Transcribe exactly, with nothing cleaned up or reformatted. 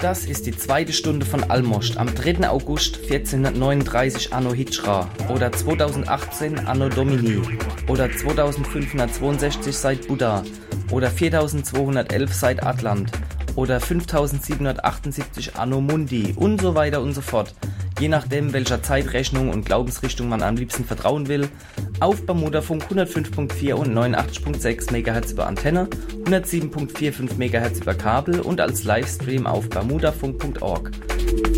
Das ist die zweite Stunde von Almost am dritten August vierzehnhundertneununddreißig Anno Hijra oder zweitausendachtzehn Anno Domini oder zweitausendfünfhundertzweiundsechzig seit Buddha oder viertausendzweihundertelf seit Atlant oder fünftausendsiebenhundertachtundsiebzig Anno Mundi und so weiter und so fort. Je nachdem, welcher Zeitrechnung und Glaubensrichtung man am liebsten vertrauen will, auf Bermudafunk hundertfünf Komma vier und neunundachtzig Komma sechs Megahertz über Antenne, hundertsieben Komma fünfundvierzig Megahertz über Kabel und als Livestream auf bermudafunk Punkt org.